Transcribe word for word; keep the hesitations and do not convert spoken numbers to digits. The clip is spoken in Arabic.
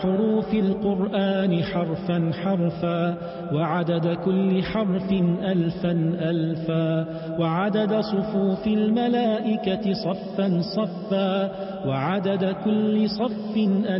حروف القرآن حرفا حرفا وعدد كل حرف ألفا ألفا وعدد صفوف الملائكة صفا صفا وعدد كل صف